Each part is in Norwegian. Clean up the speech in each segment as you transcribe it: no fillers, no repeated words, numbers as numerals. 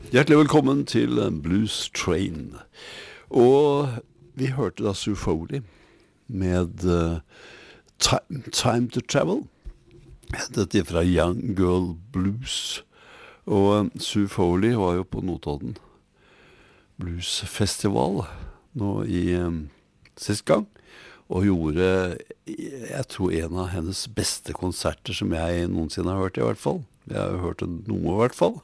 Hjertelig velkommen til Blues Train. Og vi hørte da Sue Foley med Time to Travel. Dette er fra Young Girl Blues. Og Sue Foley var jo på Notodden Bluesfestival nå i sist gang. Og gjorde, jeg tror, en av hennes beste konserter som jeg noensinne har hørt i hvert fall. Jeg har jo hørt noe i hvert fall.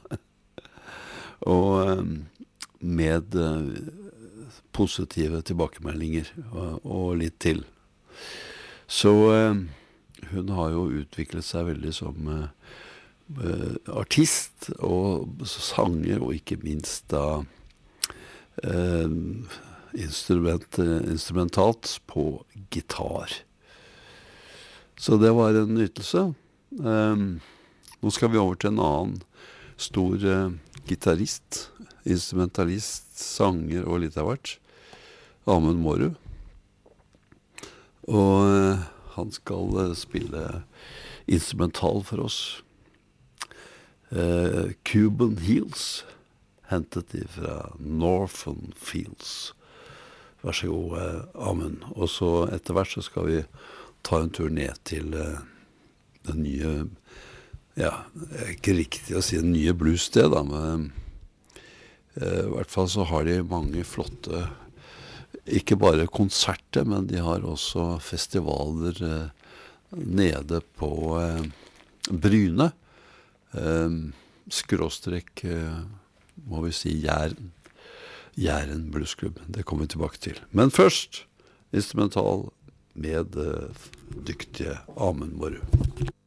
Og med positive tilbakemeldinger og litt til. Så hun har jo utviklet seg veldig som artist og sanger, og ikke minst da instrumentalt på gitar. Så det var en nytelse. Nå skal vi over til en annen stor gitarist, instrumentalist, sanger og litt av hvert. Amund Mårud. Og han skal spille instrumental for oss. Cuban Heels, hentet fra Northern Fields. Vær så god, Amund. Og så etter hvert så skal vi ta en tur ned til den nye, ja, det er ikke riktig å si den nye bluessted da, men i hvert fall så har de mange flotte, ikke bare konserter, men de har også festivaler nede på Bryne, skråstrek, må vi si, Jæren Bluesklubb. Det kommer vi tilbake til. Men først, instrumental med dyktige Amund Mårud.